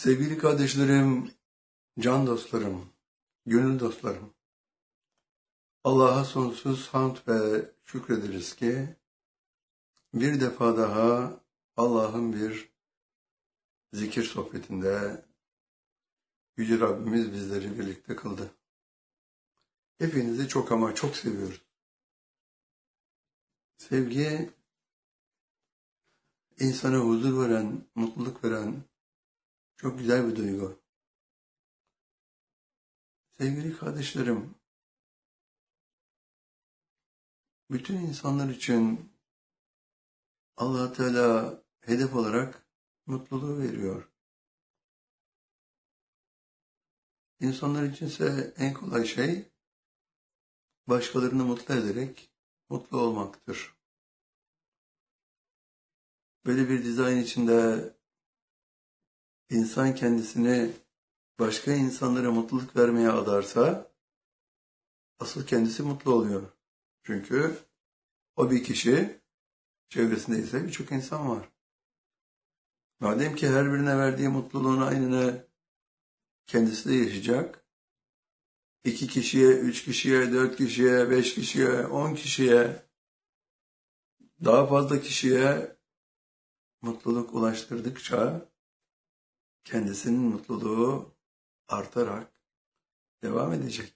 Sevgili kardeşlerim, can dostlarım, gönül dostlarım, Allah'a sonsuz hamd ve şükrederiz ki bir defa daha Allah'ın bir zikir sohbetinde Yüce Rabbimiz bizleri birlikte kıldı. Hepinizi çok ama çok seviyoruz. Sevgi, insana huzur veren, mutluluk veren çok güzel bir duygu. Sevgili kardeşlerim, bütün insanlar için Allah Teala hedef olarak mutluluğu veriyor. İnsanlar içinse en kolay şey başkalarını mutlu ederek mutlu olmaktır. Böyle bir dizayn içinde insan kendisini başka insanlara mutluluk vermeye adarsa asıl kendisi mutlu oluyor. Çünkü o bir kişi, çevresinde ise birçok insan var. Madem ki her birine verdiği mutluluğun aynını kendisi de yaşayacak, 2 kişiye, 3 kişiye, 4 kişiye, 5 kişiye, 10 kişiye, daha fazla kişiye mutluluk ulaştırdıkça kendisinin mutluluğu artarak devam edecek.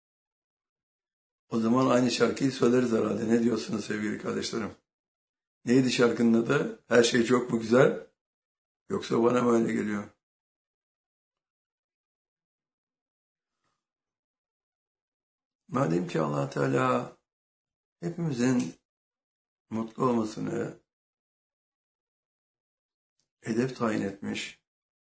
O zaman aynı şarkıyı söyleriz herhalde. Ne diyorsunuz sevgili kardeşlerim? Neydi şarkının adı? Her şey çok mu güzel? Yoksa bana mı öyle geliyor? Madem ki Allah Teala hepimizin mutlu olmasını hedef tayin etmiş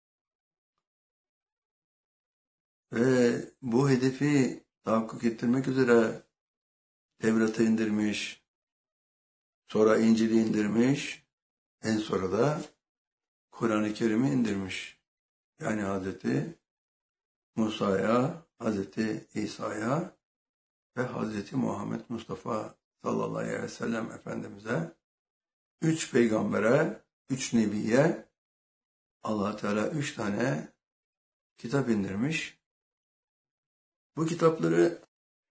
ve bu hedefi tahakkuk ettirmek üzere Tevrat'ı indirmiş, sonra İncil'i indirmiş, en sonra da Kur'an-ı Kerim'i indirmiş. Yani Hazreti Musa'ya, Hazreti İsa'ya ve Hazreti Muhammed Mustafa sallallahu aleyhi ve sellem Efendimiz'e 3 peygambere, 3 nebiye Allah Teala 3 tane kitap indirmiş. Bu kitapları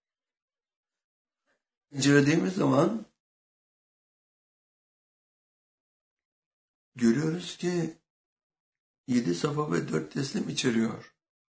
incelediğimiz zaman görüyoruz ki 7 safa ve 4 teslim içeriyor.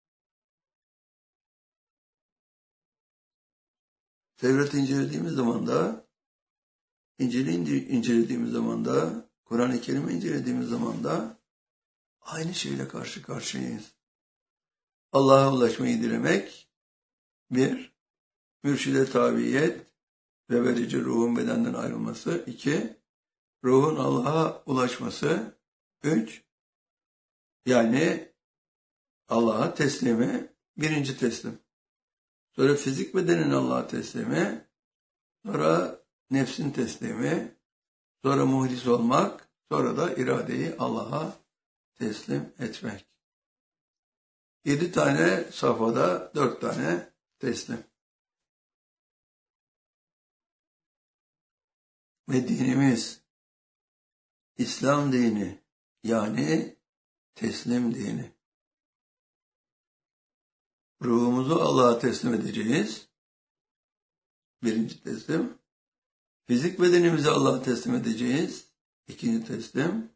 Tevrat'ı incelediğimiz zaman da, İncil'i incelediğimiz zaman da, Kur'an-ı Kerim'i incelediğimiz zaman da aynı şeyle karşı karşıyayız. Allah'a ulaşmayı dilemek, 1. Mürşide tabiyet ve verici ruhun bedenden ayrılması, 2. Ruhun Allah'a ulaşması, 3. Yani Allah'a teslimi, 1. teslim. Sonra fizik bedenin Allah'a teslimi, sonra nefsin teslimi, sonra muhlis olmak, sonra da iradeyi Allah'a teslim etmek. 7 tane safhada 4 tane teslim. Ve dinimiz İslam dini, yani teslim dini. Ruhumuzu Allah'a teslim edeceğiz. 1. teslim. Fizik bedenimizi Allah'a teslim edeceğiz. 2. teslim.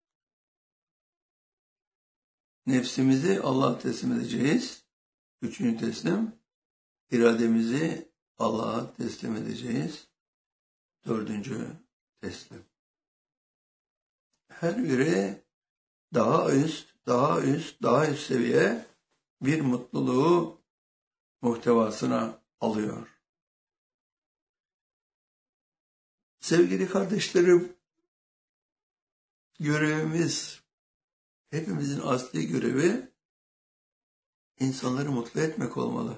Nefsimizi Allah'a teslim edeceğiz. 3. teslim. İrademizi Allah'a teslim edeceğiz. 4. teslim. Her biri daha üst seviye bir mutluluğu muhtevasına alıyor. Sevgili kardeşlerim, görevimiz, hepimizin asli görevi insanları mutlu etmek olmalı.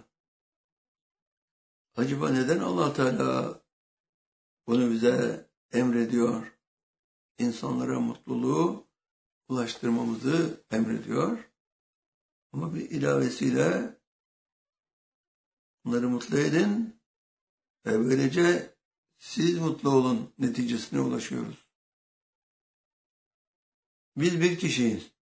Acaba neden Allah Teala bunu bize emrediyor? İnsanlara mutluluğu ulaştırmamızı emrediyor. Ama bir ilavesiyle onları mutlu edin ve böylece siz mutlu olun neticesine ulaşıyoruz. Biz bir kişiyiz.